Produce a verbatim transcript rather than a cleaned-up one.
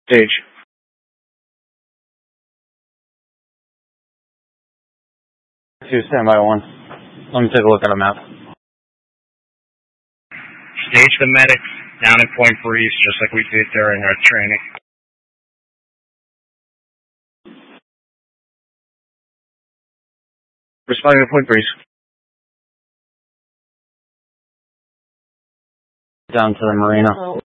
Stage. Two, standby one. Let me take a look at a map. Stage the medics down in Point Breeze, just like we did during our training. Responding to Point Breeze. Down to the marina.